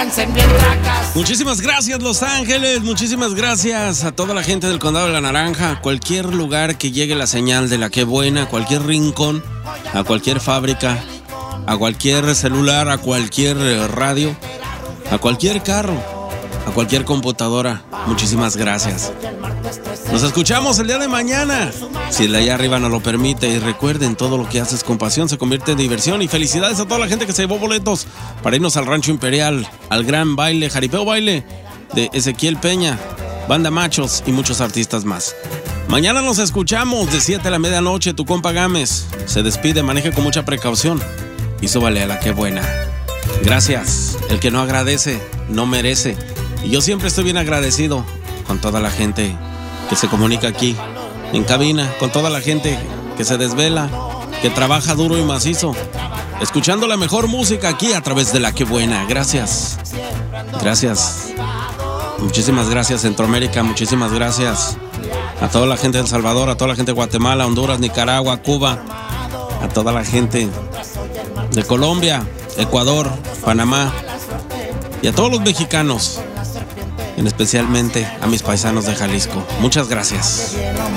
lancen bien tracas. Muchísimas gracias, Los Ángeles. Muchísimas gracias a toda la gente del Condado de la Naranja. Cualquier lugar que llegue la señal de La Qué Buena, cualquier rincón, a cualquier fábrica, a cualquier celular, a cualquier radio, a cualquier carro, a cualquier computadora. Muchísimas gracias. Nos escuchamos el día de mañana, si el de allá arriba nos lo permite. Y recuerden, todo lo que haces con pasión se convierte en diversión. Y felicidades a toda la gente que se llevó boletos para irnos al Rancho Imperial, al gran baile, jaripeo baile de Ezequiel Peña, Banda Machos y muchos artistas más. Mañana nos escuchamos de 7 a la medianoche. Tu compa Gámez se despide, maneje con mucha precaución y súbale a La Qué Buena. Gracias. El que no agradece, no merece. Y yo siempre estoy bien agradecido con toda la gente que se comunica aquí en cabina, con toda la gente que se desvela, que trabaja duro y macizo, escuchando la mejor música aquí a través de La Qué Buena. Gracias. Gracias. Muchísimas gracias, Centroamérica. Muchísimas gracias a toda la gente de El Salvador, a toda la gente de Guatemala, Honduras, Nicaragua, Cuba, a toda la gente de Colombia, Ecuador, Panamá y a todos los mexicanos, en especialmente a mis paisanos de Jalisco. Muchas gracias.